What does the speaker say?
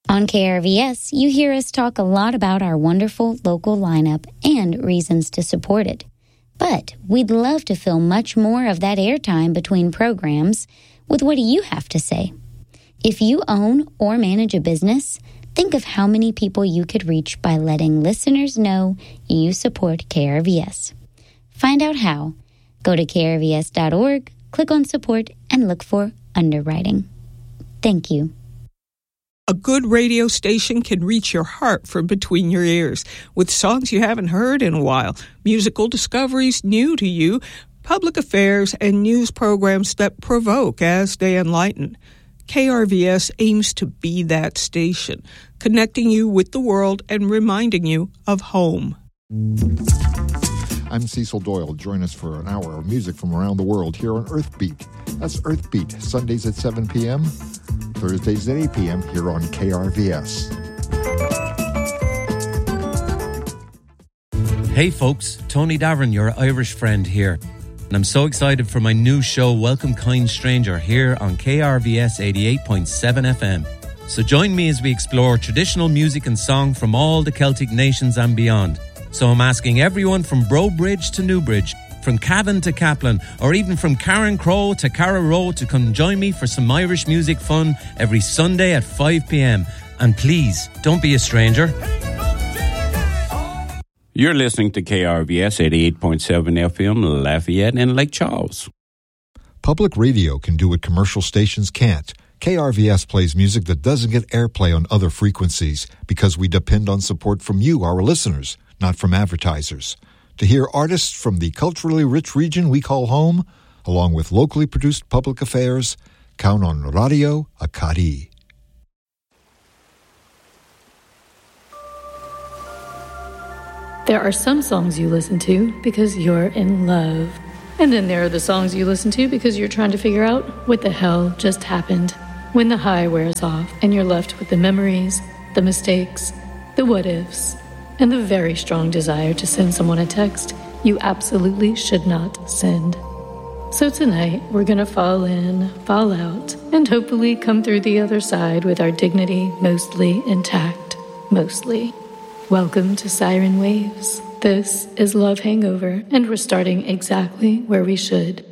On KRVS, you hear us talk a lot about our wonderful local lineup and reasons to support it. But we'd love to fill much more of that airtime between programs with what do you have to say. If you own or manage a business, think of how many people you could reach by letting listeners know you support KRVS. Find out how. Go to krvs.org, click on support, and look for underwriting. Thank you. A good radio station can reach your heart from between your ears with songs you haven't heard in a while, musical discoveries new to you, public affairs, and news programs that provoke as they enlighten. KRVS aims to be that station, connecting you with the world and reminding you of home. I'm Cecil Doyle. Join us for an hour of music from around the world here on Earthbeat. That's Earthbeat, Sundays at 7 p.m., Thursdays at 8 p.m. here on KRVS. Hey folks, Tony Davern, your Irish friend here. And I'm so excited for my new show, Welcome Kind Stranger, here on KRVS 88.7 FM. So join me as we explore traditional music and song from all the Celtic nations and beyond. So I'm asking everyone from Brobridge to Newbridge, from Cavan to Kaplan, or even from Karen Crow to Carraroe to come join me for some Irish music fun every Sunday at 5 p.m. And please, don't be a stranger. You're listening to KRVS 88.7 FM, Lafayette and Lake Charles. Public radio can do what commercial stations can't. KRVS plays music that doesn't get airplay on other frequencies because we depend on support from you, our listeners, not from advertisers. To hear artists from the culturally rich region we call home, along with locally produced public affairs, count on Radio Acadi. There are some songs you listen to because you're in love. And then there are the songs you listen to because you're trying to figure out what the hell just happened. When the high wears off and you're left with the memories, the mistakes, the what-ifs, and the very strong desire to send someone a text you absolutely should not send. So tonight, we're gonna fall in, fall out, and hopefully come through the other side with our dignity mostly intact. Mostly. Welcome to Siren Waves. This is Love Hangover, and we're starting exactly where we should.